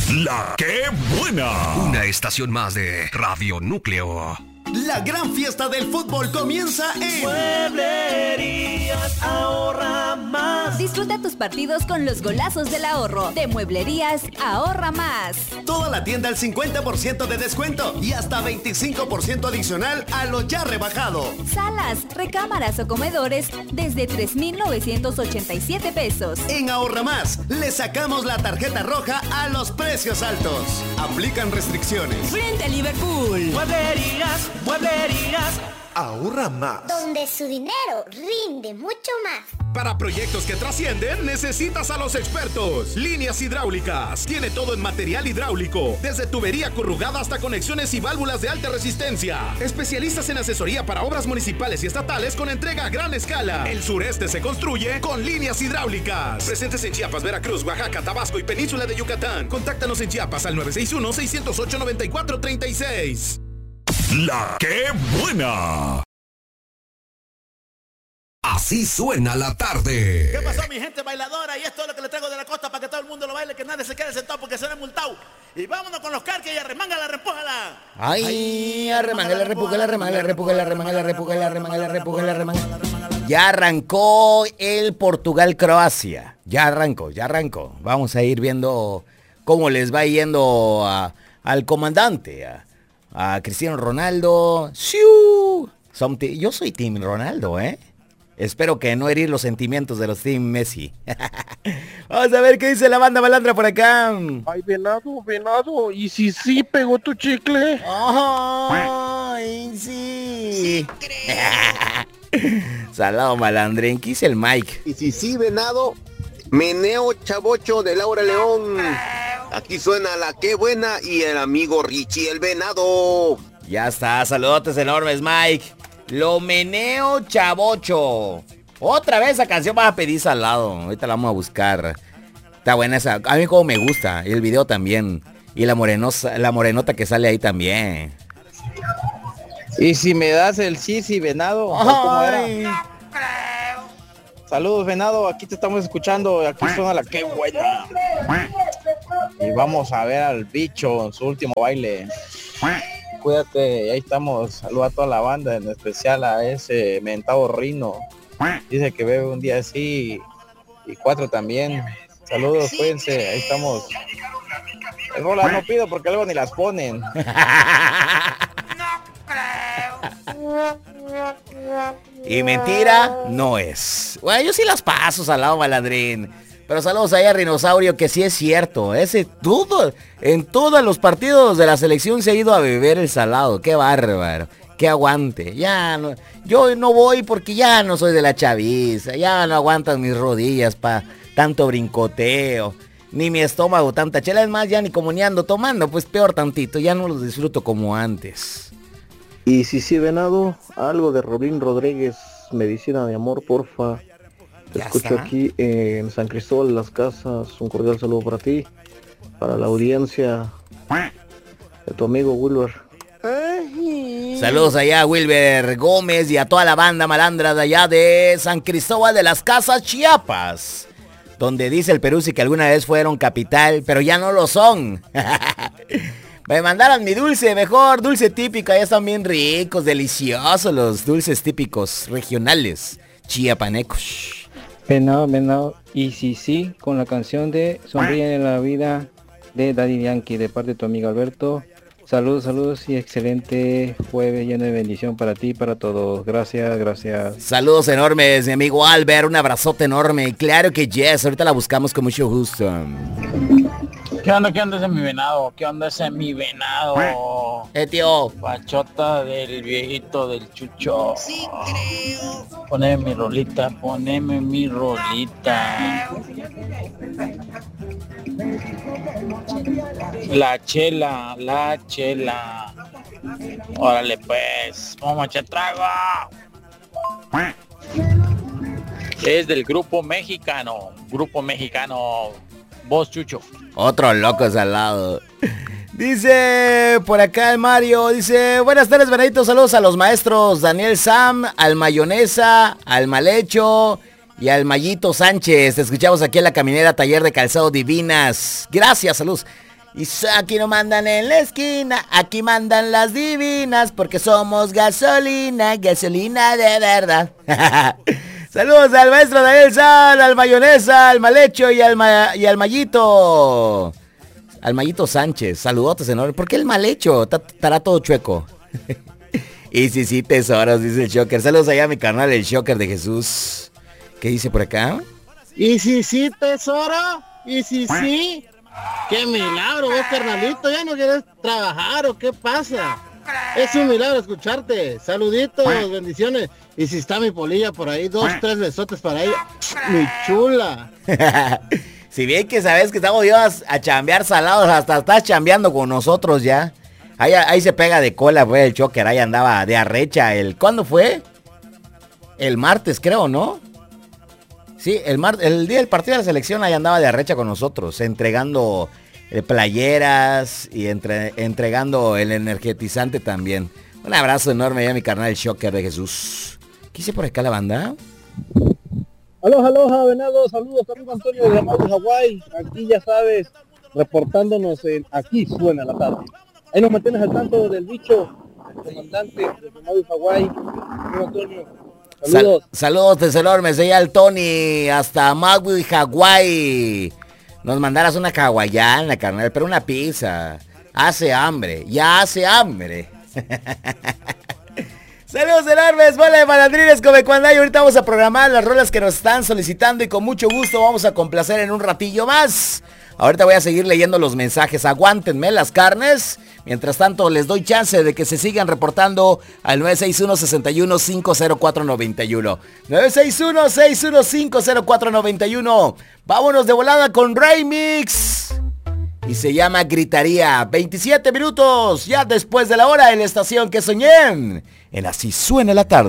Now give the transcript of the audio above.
La que buena. Una estación más de Radio Núcleo. La gran fiesta del fútbol comienza en Mueblerías Ahorra Más. Disfruta tus partidos con los golazos del ahorro. De Mueblerías Ahorra Más. toda la tienda al 50% de descuento y hasta 25% adicional a lo ya rebajado. Salas, recámaras o comedores desde 3,987 pesos. En Ahorra Más, le sacamos la tarjeta roja a los precios altos. Aplican restricciones. Frente a Liverpool. Mueblerías. Ahorra Más. Donde su dinero rinde mucho más. Para proyectos que trascienden, necesitas a los expertos. Líneas Hidráulicas. Tiene todo en material hidráulico. Desde tubería corrugada hasta conexiones y válvulas de alta resistencia. Especialistas en asesoría para obras municipales y estatales con entrega a gran escala. El sureste se construye con Líneas Hidráulicas. Presentes en Chiapas, Veracruz, Oaxaca, Tabasco y Península de Yucatán. Contáctanos en Chiapas al 961-608-9436. La que buena. Así suena la tarde. ¿Qué pasó, mi gente bailadora? Y esto es lo que le traigo de la costa para que todo el mundo lo baile, que nadie se quede sentado porque será multado. Y vámonos con los carques y arremángala, repújala. Ay, arremángala, repújala, arremángala, repújala, arremángala, repújala, arremángala, repújala, arremángala. Ya arrancó el Portugal-Croacia. Ya arrancó. Vamos a ir viendo cómo les va yendo al comandante, a Cristiano Ronaldo. ¡Siu! Yo soy Team Ronaldo, Espero que no herir los sentimientos de los Team Messi. Vamos a ver qué dice la banda malandra por acá. Ay, venado. ¿Y si sí pegó tu chicle? Ay, sí. Salado malandrín. ¿Qué dice el Mike? Y si sí, venado, meneo chavocho de Laura León. Aquí suena la que buena y el amigo Richie el venado. Ya está, saludotes enormes, Mike. Lo meneo chavocho. Otra vez esa canción vas a pedir salado. Ahorita la vamos a buscar. Está buena esa. A mí como me gusta. Y el video también. Y la morenota que sale ahí también. Y si me das el sí, venado. ¿Cómo era? Saludos, venado. Aquí te estamos escuchando. Aquí suena la que buena. Y vamos a ver al bicho en su último baile. Cuídate, ahí estamos. Saludos a toda la banda, en especial a ese mentado Rino. Dice que bebe un día así y 4 también. Saludos, cuídense, ahí estamos. El rola no pido porque luego ni las ponen. Y mentira no es. Bueno, yo sí las paso, salado malandrín. Pero saludos ahí a Rinosaurio, que sí es cierto. En todos los partidos de la selección se ha ido a beber el salado. Qué bárbaro. Qué aguante. Yo no voy porque ya no soy de la chaviza. Ya no aguantan mis rodillas pa' tanto brincoteo. Ni mi estómago tanta chela. Es más, ya ni como ni ando tomando. Pues peor tantito. Ya no los disfruto como antes. Y si sí, venado, algo de Robín Rodríguez, Medicina de Amor, porfa. Te escucho aquí en San Cristóbal de las Casas. Un cordial saludo para ti, para la audiencia de tu amigo Wilber. Saludos allá a Wilber Gómez y a toda la banda malandra de allá de San Cristóbal de las Casas, Chiapas, donde dice el Peruzzi que alguna vez fueron capital, pero ya no lo son. Me mandaran mi dulce, mejor dulce típico. Allá están bien ricos, deliciosos los dulces típicos regionales chiapanecos. Venado, y sí, con la canción de Sonríe en la vida de Daddy Yankee, de parte de tu amigo Alberto. Saludos y excelente jueves lleno de bendición para ti y para todos. Gracias. Saludos enormes, mi amigo Albert, un abrazote enorme. Claro que yes, ahorita la buscamos con mucho gusto. ¿Qué onda ese mi venado? Tío. Pachota del viejito del Chucho. Sí, creo. Poneme mi rolita. La chela. Órale pues, vamos a echar trago. Es del grupo mexicano. Vos, Chucho. Otro locos al lado. Dice por acá el Mario, dice, buenas tardes, venaditos, saludos a los maestros Daniel Sam, al Mayonesa, al Malecho y al Mayito Sánchez. Te escuchamos aquí en la caminera Taller de Calzado Divinas. Gracias, saludos. Y aquí no mandan en la esquina, aquí mandan las divinas, porque somos gasolina, gasolina de verdad. Saludos al maestro Daniel Sal, al mayonesa, al malecho y al Mayito. Al Mayito Sánchez, saludotes enormes. ¿Por qué el malecho? Estará todo chueco. Y sí, tesoros, dice el Shocker. Saludos allá a mi carnal, el Shocker de Jesús. ¿Qué dice por acá? Y sí, tesoro. Y sí. ¡Qué milagro, vos, carnalito! ¿Ya no quieres trabajar o qué pasa? Es un milagro escucharte. Saluditos, bendiciones. Y si está mi polilla por ahí, 2, 3 besotes para ella. ¡Mi chula! Si bien que sabes que estamos yo a chambear salados, hasta estás chambeando con nosotros ya. Ahí se pega de cola, fue el Shocker. Ahí andaba de arrecha. ¿Cuándo fue? El martes, creo, ¿no? Sí, el día del partido de la selección ahí andaba de arrecha con nosotros, entregando playeras y entregando el energetizante también. Un abrazo enorme a mi carnal el Shocker de Jesús. ¿Qué hice por acá la banda? Aloha, venado, saludos, amigo Antonio de Maui, Hawái. Aquí ya sabes, reportándonos en Aquí Suena la Tarde. Ahí nos mantienes al tanto del bicho, el comandante de Maui, Hawái, amigo Antonio. Saludos enormes, allá al Tony, hasta Maui, Hawái. Nos mandaras una hawaiana, carnal, pero una pizza. Hace hambre, ya hace hambre. Saludos enormes, bola de malandrines come cuando hay. Ahorita vamos a programar las rolas que nos están solicitando y con mucho gusto vamos a complacer en un ratillo más. Ahorita voy a seguir leyendo los mensajes, aguántenme las carnes. Mientras tanto, les doy chance de que se sigan reportando al 961-61-50491. 961-615-0491. Vámonos de volada con Remix. Y se llama Gritaría. 27 minutos, ya después de la hora en la estación que soñé. En Así Suena la Tarde.